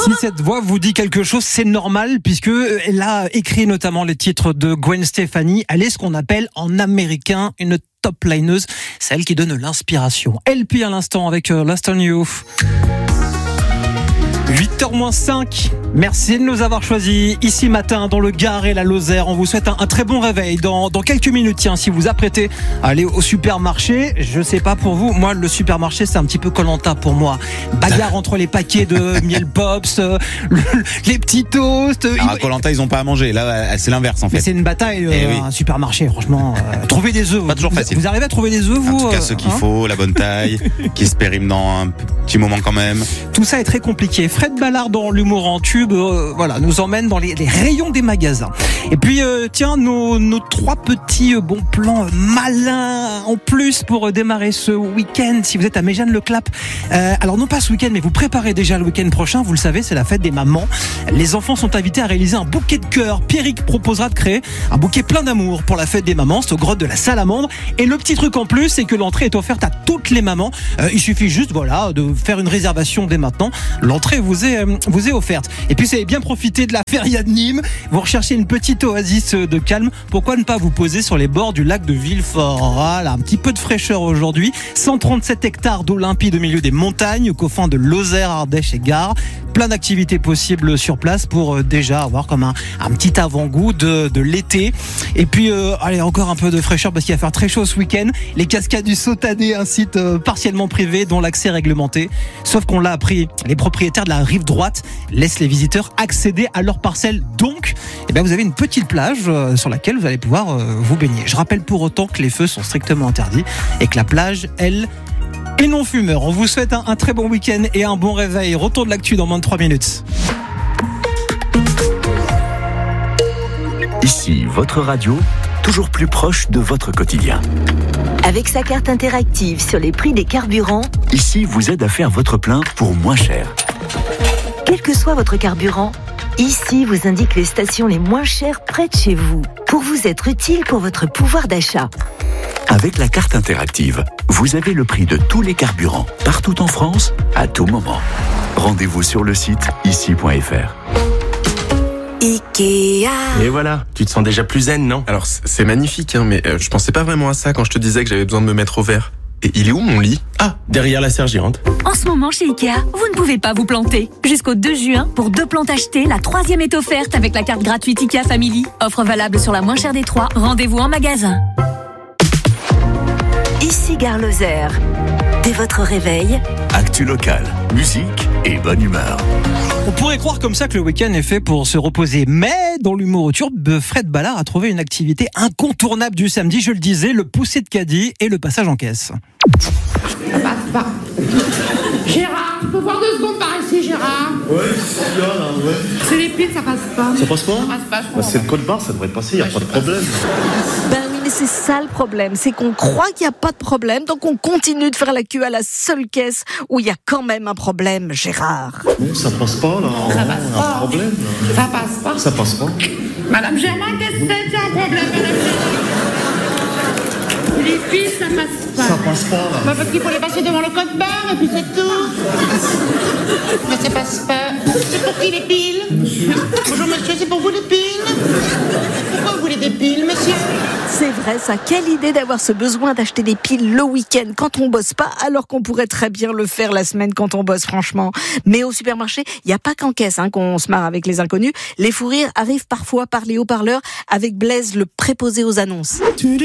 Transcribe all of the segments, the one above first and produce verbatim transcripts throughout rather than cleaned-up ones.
Si cette voix vous dit quelque chose, c'est normal, puisque elle a écrit notamment les titres de Gwen Stefani. Elle est ce qu'on appelle en américain une top lineuse, celle qui donne l'inspiration. L P à l'instant avec euh, Last on You. huit heures moins cinq, merci de nous avoir choisis ici matin dans le Gard et la Lozère. On vous souhaite un, un très bon réveil dans, dans quelques minutes. Tiens, si vous apprêtez à aller au supermarché, je sais pas pour vous, moi le supermarché c'est un petit peu Koh-Lanta pour moi. Bagarre entre les paquets de miel pops, euh, le, les petits toasts. Alors à Koh-Lanta ils ont pas à manger, là c'est l'inverse en fait. Mais c'est une bataille, euh, eh oui. un supermarché franchement. Euh, trouver des œufs, pas toujours vous, facile. Vous arrivez à trouver des œufs vous? En tout cas euh, ce qu'il hein faut, la bonne taille, qui se périment dans un petit moment quand même. Tout ça est très compliqué. Fred Ballard dans l'humour en tube, euh, voilà, nous emmène dans les, les rayons des magasins. Et puis euh, tiens, nos, nos trois petits euh, bons plans euh, malins en plus pour euh, démarrer ce week-end. Si vous êt à Méjeanne-le-Clap, euh, alors non pas ce week-end, mais vous préparez déjà le week-end prochain. Vous le savez, c'est la fête des mamans. Les enfants sont invités à réaliser un bouquet de cœur. Pierrick proposera de créer un bouquet plein d'amour pour la fête des mamans. C'est au grotte de la Salamandre. Et le petit truc en plus, c'est que l'entrée est offerte à toutes les mamans. Euh, il suffit juste, voilà, de faire une réservation dès maintenant. L'entrée vous est euh, vous est offerte. Et puis, vous avez bien profité de la feria de Nîmes. Vous recherchez une petite oasis de calme. Pourquoi ne pas vous poser sur les bords du lac de Villefort? Voilà, un petit peu de fraîcheur aujourd'hui. cent trente-sept hectares d'eau limpide au milieu des montagnes, au confins de Lozère, Ardèche et Gard. Plein d'activités possibles sur place pour euh, déjà avoir comme un, un petit avant-goût de, de l'été. Et puis, euh, allez, encore un peu de fraîcheur parce qu'il va faire très chaud ce week-end. Les Cascades du Sautadé, un site euh, partiellement privé dont l'accès est réglementé. Sauf qu'on l'a appris, les propriétaires de la rive droite laissent les visiteurs accéder à leur parcelle. Donc, eh bien, vous avez une petite plage euh, sur laquelle vous allez pouvoir euh, vous baigner. Je rappelle pour autant que les feux sont strictement interdits et que la plage, elle, et non fumeur. On vous souhaite un, un très bon week-end et un bon réveil. Retour de l'actu dans moins de trois minutes. Ici, votre radio, toujours plus proche de votre quotidien. Avec sa carte interactive sur les prix des carburants, Ici vous aide à faire votre plein pour moins cher. quel que soit votre carburant, Ici vous indique les stations les moins chères près de chez vous, pour vous être utile pour votre pouvoir d'achat. Avec la carte interactive, vous avez le prix de tous les carburants, partout en France, à tout moment. Rendez-vous sur le site ici point f r. Ikea. Et voilà, tu te sens déjà plus zen, non? Alors c'est magnifique, hein, mais euh, je pensais pas vraiment à ça quand je te disais que j'avais besoin de me mettre au vert. Et il est où mon lit? Ah, derrière la sergérante. En ce moment chez Ikea, vous ne pouvez pas vous planter. Jusqu'au deux juin, pour deux plantes achetées, la troisième est offerte avec la carte gratuite Ikea Family. Offre valable sur la moins chère des trois. Rendez-vous en magasin. Ici Gare Lozère. Dès votre réveil, Actu locale, musique et bonne humeur. On pourrait croire comme ça que le week-end est fait pour se reposer, mais dans l'humour turbe, Fred Ballard a trouvé une activité incontournable du samedi, je le disais, le poussé de caddie et le passage en caisse. Ça passe pas. Gérard, tu peux voir deux secondes par ici, Gérard? Ouais, c'est bien là, ouais. C'est les piles, ça passe pas. Ça passe pas? Ça passe pas, je Bah, comprends c'est le pas. code barre, ça devrait passer, y a pas de problème. Ben oui, mais c'est ça le problème, c'est qu'on croit qu'il n'y a pas de problème, donc on continue de faire la queue à la seule caisse où il y a quand même un problème, Gérard. Non, ça passe pas là. Ça passe un pas. problème. Là. Ça passe pas. Ça passe pas. Madame Germain, qu'est-ce que c'est? C'est un problème, Madame Germain. Les piles, ça passe pas. Ça passe pas là. Bah, parce qu'il faut les passer devant le code barre et puis c'est tout. Mais ça passe pas. C'est pour qui les piles? Bonjour monsieur, c'est pour vous les piles? Pourquoi vous voulez des piles, monsieur? C'est vrai ça, quelle idée d'avoir ce besoin d'acheter des piles le week-end quand on bosse pas, alors qu'on pourrait très bien le faire la semaine quand on bosse franchement. Mais au supermarché, il n'y a pas qu'en caisse hein, qu'on se marre avec les inconnus. Les fous rires arrivent parfois par les haut-parleurs avec Blaise, le préposé aux annonces.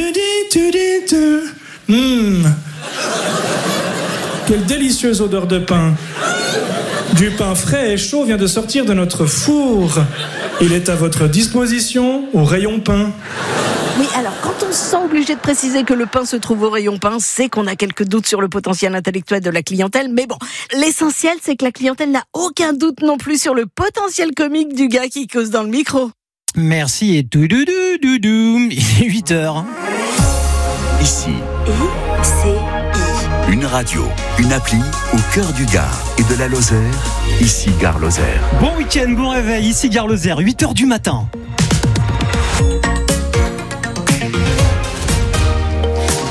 Mmh. Quelle délicieuse odeur de pain. Du pain frais et chaud vient de sortir de notre four. Il est à votre disposition au rayon pain. Oui, alors quand on se sent obligé de préciser que le pain se trouve au rayon pain, c'est qu'on a quelques doutes sur le potentiel intellectuel de la clientèle. Mais bon, l'essentiel, c'est que la clientèle n'a aucun doute non plus sur le potentiel comique du gars qui cause dans le micro. Merci et tout dou dou dou dou. Il est huit heures. Ici, I C I. une radio, une appli au cœur du Gard et de la Lozère. Ici Gare Lozère. Bon week-end, bon réveil, ici Gare Lozère, huit heures du matin. Dans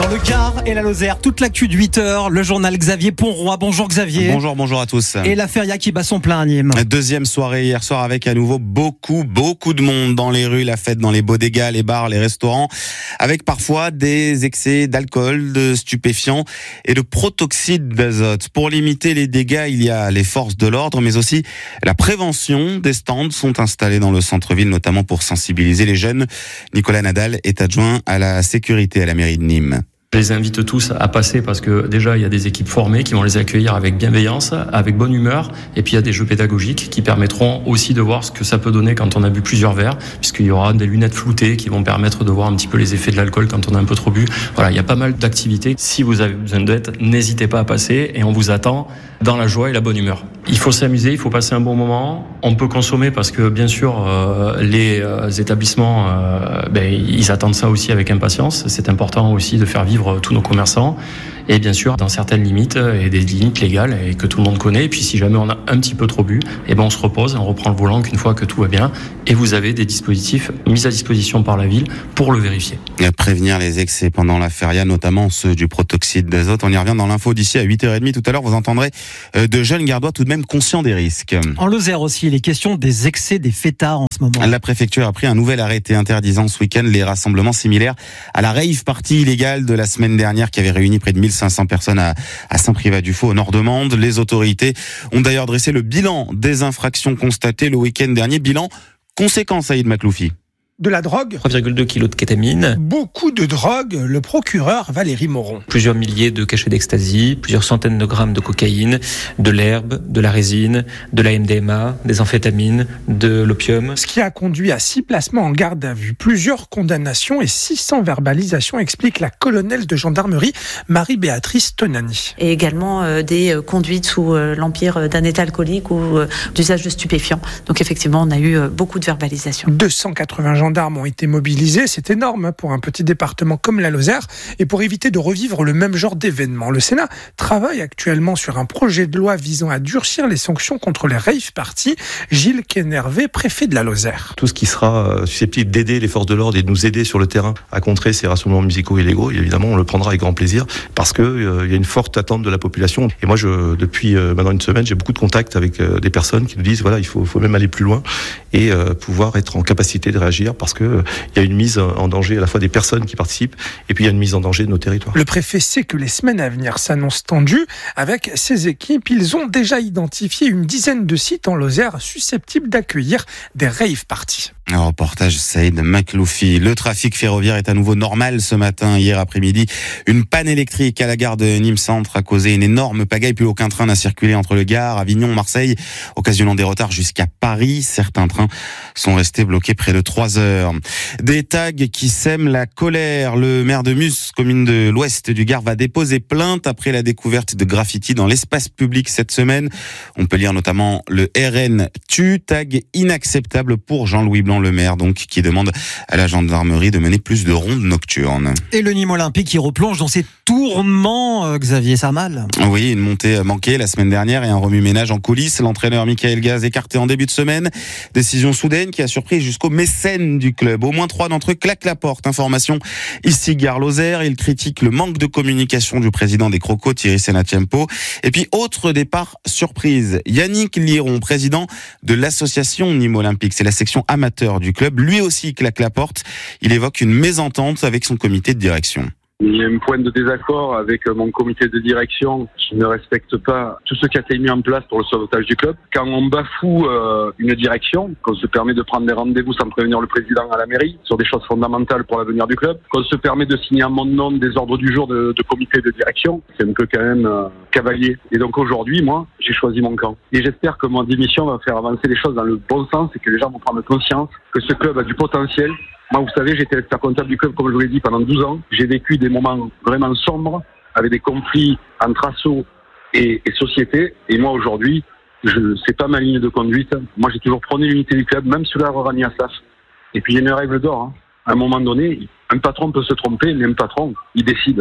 Dans le Gard et la Lozère, toute l'actu de huit heures, le journal Xavier Ponroy. Bonjour Xavier. Bonjour, bonjour à tous. Et la feria qui bat son plein à Nîmes. Deuxième soirée hier soir avec à nouveau beaucoup, beaucoup de monde dans les rues, la fête dans les bodegas, les bars, les restaurants, avec parfois des excès d'alcool, de stupéfiants et de protoxyde d'azote. Pour limiter les dégâts, il y a les forces de l'ordre, mais aussi la prévention. Des stands sont installés dans le centre-ville, notamment pour sensibiliser les jeunes. Nicolas Nadal est adjoint à la sécurité à la mairie de Nîmes. Je les invite tous à passer parce que déjà il y a des équipes formées qui vont les accueillir avec bienveillance, avec bonne humeur, et puis il y a des jeux pédagogiques qui permettront aussi de voir ce que ça peut donner quand on a bu plusieurs verres, puisqu'il y aura des lunettes floutées qui vont permettre de voir un petit peu les effets de l'alcool quand on a un peu trop bu. Voilà, il y a pas mal d'activités. Si vous avez besoin d'aide, n'hésitez pas à passer et on vous attend dans la joie et la bonne humeur. Il faut s'amuser, il faut passer un bon moment. On peut consommer parce que bien sûr euh, les euh, établissements, euh, ben, ils attendent ça aussi avec impatience. C'est important aussi de faire vivre tous nos commerçants, et bien sûr dans certaines limites et des limites légales et que tout le monde connaît. Et puis si jamais on a un petit peu trop bu, et ben on se repose et on reprend le volant qu'une fois que tout va bien, et vous avez des dispositifs mis à disposition par la ville pour le vérifier. Et prévenir les excès pendant la feria, notamment ceux du protoxyde d'azote. On y revient dans l'info d'ici à huit heures trente. Tout à l'heure, vous entendrez de jeunes gardois tout de même conscients des risques. En Lozère aussi, il est question des excès des fêtards en ce moment. La préfecture a pris un nouvel arrêté interdisant ce week-end les rassemblements similaires à la rave party illégale de la semaine dernière qui avait réuni près de mille cinq cents personnes à, à Saint-Privat-du-Faux au nord de Mende. Les autorités ont d'ailleurs dressé le bilan des infractions constatées le week-end dernier. Bilan conséquent, Saïd Makloufi. De la drogue, trois virgule deux kilos de kétamine, beaucoup de drogue, le procureur Valérie Moron. Plusieurs milliers de cachets d'ecstasy, plusieurs centaines de grammes de cocaïne, de l'herbe, de la résine, de la M D M A, des amphétamines, de l'opium. Ce qui a conduit à six placements en garde à vue, plusieurs condamnations et six cents verbalisations, explique la colonelle de gendarmerie Marie-Béatrice Tonani. Et également euh, des euh, conduites sous euh, l'empire d'un état alcoolique ou euh, d'usage de stupéfiants. Donc effectivement, on a eu euh, beaucoup de verbalisations. deux cent quatre-vingts gendarmes ont été mobilisés, c'est énorme pour un petit département comme la Lozère, et pour éviter de revivre le même genre d'événement. Le Sénat travaille actuellement sur un projet de loi visant à durcir les sanctions contre les rave parties. Gilles Quénervé, préfet de la Lozère. Tout ce qui sera susceptible d'aider les forces de l'ordre et de nous aider sur le terrain à contrer ces rassemblements musicaux illégaux, évidemment on le prendra avec grand plaisir parce qu'il euh, y a une forte attente de la population. Et moi, je, depuis euh, maintenant une semaine, j'ai beaucoup de contacts avec euh, des personnes qui nous disent voilà, il faut, faut même aller plus loin et euh, pouvoir être en capacité de réagir parce qu'il euh, y a une mise en danger à la fois des personnes qui participent et puis il y a une mise en danger de nos territoires. Le préfet sait que les semaines à venir s'annoncent tendues. Avec ses équipes, ils ont déjà identifié une dizaine de sites en Lozère susceptibles d'accueillir des rave parties. Un reportage Saïd Makloufi. Le trafic ferroviaire est à nouveau normal ce matin. Hier après-midi, une panne électrique à la gare de Nîmes Centre a causé une énorme pagaille. Plus aucun train n'a circulé entre le Gard, Avignon, Marseille, occasionnant des retards jusqu'à Paris. Certains trains sont restés bloqués près de trois heures. Des tags qui sèment la colère. Le maire de Mus, commune de l'ouest du Gard, va déposer plainte après la découverte de graffitis dans l'espace public cette semaine. On peut lire notamment le R N tue, tag inacceptable pour Jean-Louis Blanc, le maire, donc, qui demande à la gendarmerie de mener plus de rondes nocturnes. Et le Nîmes Olympique qui replonge dans ses tourments, euh, Xavier, ça a mal. Oui, une montée manquée la semaine dernière et un remue-ménage en coulisses. L'entraîneur Michael Gaz écarté en début de semaine. Décision soudaine qui a surpris jusqu'aux mécènes du club. Au moins trois d'entre eux claquent la porte. Information ici, Gare Lozère. Ils critiquent le manque de communication du président des Crocos, Thierry Senatiempo. Et puis, autre départ surprise. Yannick Liron, président de l'association Nîmes Olympique. C'est la section amateur du club. Lui aussi claque la porte. Il évoque une mésentente avec son comité de direction. Il y a un point de désaccord avec mon comité de direction qui ne respecte pas tout ce qui a été mis en place pour le sauvetage du club. Quand on bafoue euh, une direction, qu'on se permet de prendre des rendez-vous sans prévenir le président à la mairie sur des choses fondamentales pour l'avenir du club, qu'on se permet de signer à mon nom des ordres du jour de, de comité de direction, c'est un peu quand même euh, cavalier. Et donc aujourd'hui, moi, j'ai choisi mon camp. Et j'espère que mon démission va faire avancer les choses dans le bon sens et que les gens vont prendre conscience que ce club a du potentiel. Moi, vous savez, j'étais expert comptable du club, comme je vous l'ai dit, pendant douze ans. J'ai vécu des moments vraiment sombres, avec des conflits entre assos et, et société. Et moi, aujourd'hui, je c'est pas ma ligne de conduite. Moi, j'ai toujours prôné l'unité du club, même sous la Rani Assaf. Et puis, il y a une règle d'or. Hein. À un moment donné, un patron peut se tromper, mais un patron, il décide.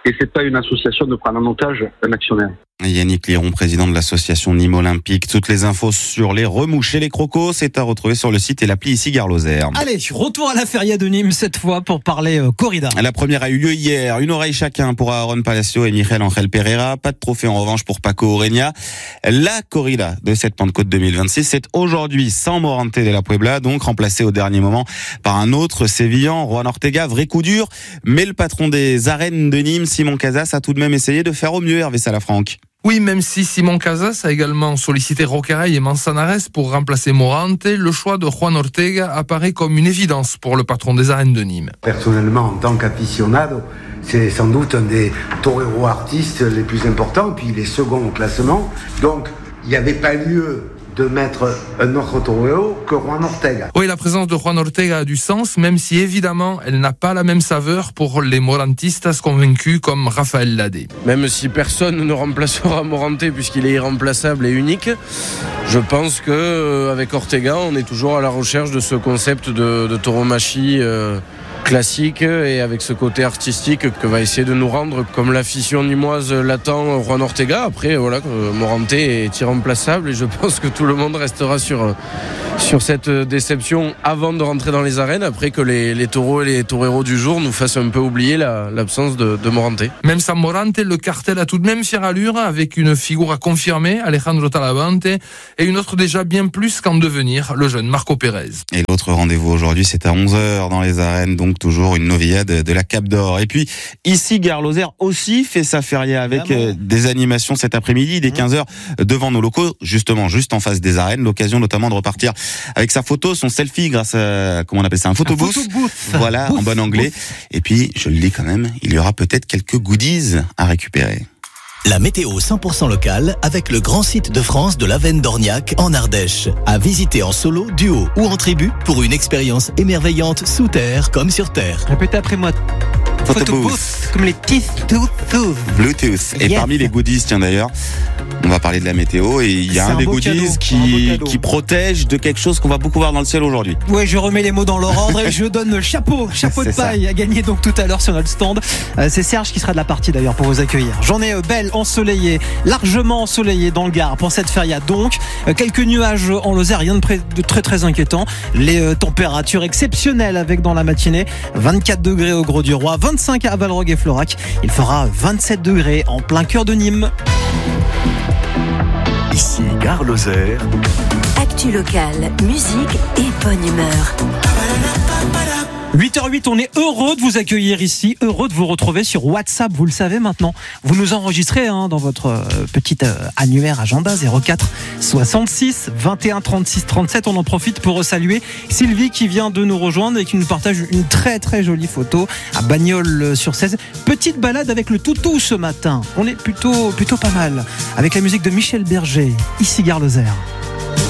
et c'est pas une association de prendre en otage un actionnaire. Yannick Liron, président de l'association Nîmes Olympique. Toutes les infos sur les remouches et les crocos, c'est à retrouver sur le site et l'appli ici Gare Lozère. Allez, retour à la feria de Nîmes cette fois pour parler euh, corrida. La première a eu lieu hier. Une oreille chacun pour Aaron Palacio et Michel Angel Pereira. Pas de trophée en revanche pour Paco Oreña. La corrida de cette Pentecôte deux mille vingt-six, c'est aujourd'hui sans Morante de la Puebla, donc remplacé au dernier moment par un autre sévillan, Juan Ortega. Vrai coup dur, mais le patron des arènes de Nîmes, Simon Casas, a tout de même essayé de faire au mieux, Hervé Salafranque. Oui, même si Simon Casas a également sollicité Rocaray et Manzanares pour remplacer Morante, le choix de Juan Ortega apparaît comme une évidence pour le patron des arènes de Nîmes. Personnellement, en tant qu'aficionado, c'est sans doute un des toreros artistes les plus importants, puis il est second au classement. Donc, il n'y avait pas lieu de mettre un autre torero que Juan Ortega. Oui, la présence de Juan Ortega a du sens, même si évidemment elle n'a pas la même saveur pour les morantistas convaincus comme Raphaël Ladé. Même si personne ne remplacera Morante puisqu'il est irremplaçable et unique, je pense que euh, avec Ortega, on est toujours à la recherche de ce concept de, de tauromachie euh, classique et avec ce côté artistique que va essayer de nous rendre, comme l'afición nîmoise l'attend, Juan Ortega. Après, voilà, Morante est irremplaçable et je pense que tout le monde restera sur, sur cette déception avant de rentrer dans les arènes, après que les, les taureaux et les toreros du jour nous fassent un peu oublier la, l'absence de, de Morante. Même sans Morante, le cartel a tout de même fière allure, avec une figure à confirmer, Alejandro Talavante, et une autre déjà bien plus qu'en devenir, le jeune Marco Pérez. Et l'autre rendez-vous aujourd'hui, c'est à onze heures dans les arènes, donc toujours une novillade de la Cap d'Or. Et puis, ici, Gare Lozère aussi fait sa feria avec euh, des animations cet après-midi, dès quinze heures, devant nos locaux, justement, juste en face des arènes. L'occasion notamment de repartir avec sa photo, son selfie, grâce à, comment on appelle ça, un photobooth. Photobooth. Voilà, Booth. en bon anglais. Et puis, je le dis quand même, il y aura peut-être quelques goodies à récupérer. La météo cent pour cent locale avec le grand site de France de l'Avenne d'Orniac en Ardèche. À visiter en solo, duo ou en tribu pour une expérience émerveillante sous terre comme sur terre. Répétez après moi. Photobooth. Comme les Bluetooth. Bluetooth. Et Yes. parmi les goodies, tiens d'ailleurs, on va parler de la météo et il y a C'est un, un des beau goodies cadeau. Un beau qui, cadeau. qui protège de quelque chose qu'on va beaucoup voir dans le ciel aujourd'hui. Ouais, je remets les mots dans leur ordre et je donne le chapeau, chapeau de C'est ça. paille à gagner donc tout à l'heure sur notre stand. Euh, c'est Serge qui sera de la partie d'ailleurs pour vous accueillir. Journée euh, belle, ensoleillée, largement ensoleillée dans le Gard pour cette feria donc. Euh, quelques nuages en Lozère, rien de, pré- de très très inquiétant. Les euh, températures exceptionnelles avec dans la matinée vingt-quatre degrés au Gros du Roi, vingt-cinq à Valrogue et Florac. Il fera vingt-sept degrés en plein cœur de Nîmes. Ici Gare Lozère. Actu locale, musique et bonne humeur. huit heures huit, on est heureux de vous accueillir ici, heureux de vous retrouver sur WhatsApp, vous le savez maintenant. Vous nous enregistrez hein, dans votre euh, petit euh, annuaire agenda zéro quatre soixante-six vingt et un trente-six trente-sept. On en profite pour saluer Sylvie qui vient de nous rejoindre et qui nous partage une très très jolie photo à Bagnols-sur-Cèze. Petite balade avec le toutou ce matin. On est plutôt, plutôt pas mal. Avec la musique de Michel Berger, ici Gare Lozère.